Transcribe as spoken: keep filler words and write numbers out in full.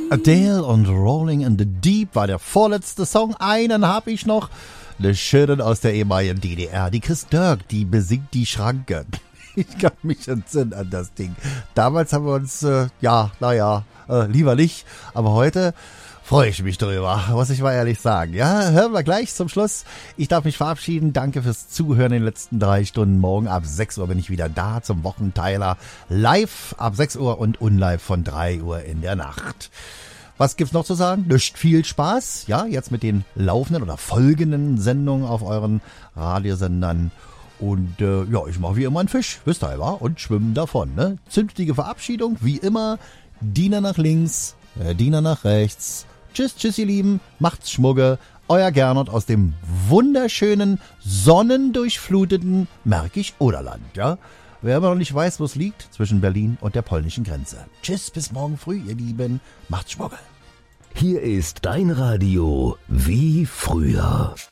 Adele und Rolling in the Deep war der vorletzte Song. Einen habe ich noch. Eine schöne aus der ehemaligen D D R. Die Chris Dirk, die besingt die Schranke. Ich kann mich entsinnen an das Ding. Damals haben wir uns, äh, ja, naja, äh, lieber nicht. Aber heute freue ich mich drüber, muss ich mal ehrlich sagen. Ja, hören wir gleich zum Schluss. Ich darf mich verabschieden. Danke fürs Zuhören in den letzten drei Stunden. Morgen ab sechs Uhr bin ich wieder da zum Wochenteiler. Live ab sechs Uhr und unlive von drei Uhr in der Nacht. Was gibt's noch zu sagen? Nicht viel Spaß. Ja, jetzt mit den laufenden oder folgenden Sendungen auf euren Radiosendern. Und äh, ja, ich mache wie immer einen Fisch, wisst ihr, wa? Und schwimmen davon. Ne? Zünftige Verabschiedung, wie immer. Diener nach links, äh, Diener nach rechts. Tschüss, tschüss, ihr Lieben. Macht's Schmugge. Euer Gernot aus dem wunderschönen, sonnendurchfluteten Märkisch-Oderland. Ja? Wer immer noch nicht weiß, wo es liegt, zwischen Berlin und der polnischen Grenze. Tschüss, bis morgen früh, ihr Lieben. Macht's Schmugge. Hier ist dein Radio wie früher.